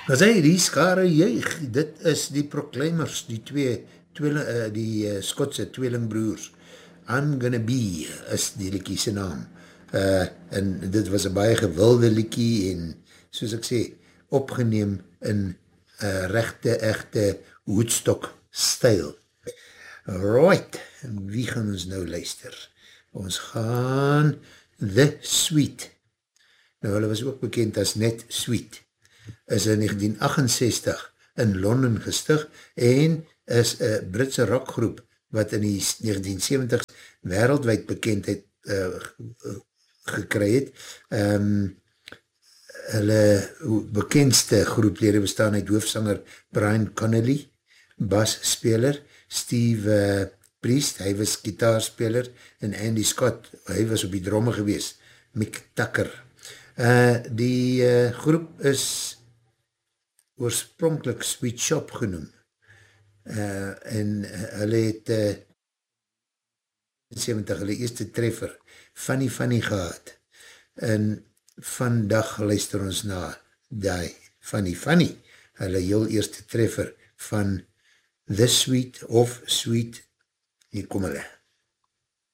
as hy die skare juig, dit is die Proclaimers, die Skotse tweelingbroers. I'm Gonna Be is die liekie se naam. En dit was een baie gewilde liekie en soos ek sê, opgeneem in rechte, echte Woodstock stijl. Right, wie gaan ons nou luister? Ons gaan The Sweet. Nou, hulle was ook bekend as Net Sweet. Is in 1968 in Londen gestig en is een Britse rockgroep wat in die 1970s wereldwijd bekendheid gekry het. Hulle bekendste groeplede bestaan uit hoofsanger Brian Connolly, basspeler, Steve Priest, hy was gitaarspeler, en Andy Scott, hy was op die dromme gewees, Mick Tucker. Die groep is oorspronkelijk Sweet Shop genoem, en hulle het 70 hulle eerste treffer, Funny Funny gehad, en vandag luister ons na die Funny Funny, hulle heel eerste treffer van The Sweet of Sweet, hier kom hulle.